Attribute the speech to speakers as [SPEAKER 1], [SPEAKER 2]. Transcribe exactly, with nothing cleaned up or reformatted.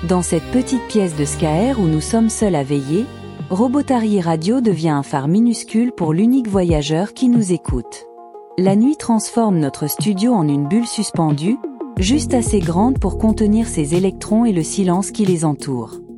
[SPEAKER 1] Dans cette petite pièce de Skaer où nous sommes seuls à veiller, Robotary Radio devient un phare minuscule pour l'unique voyageur qui nous écoute. La nuit transforme notre studio en une bulle suspendue, juste assez grande pour contenir ses électrons et le silence qui les entoure.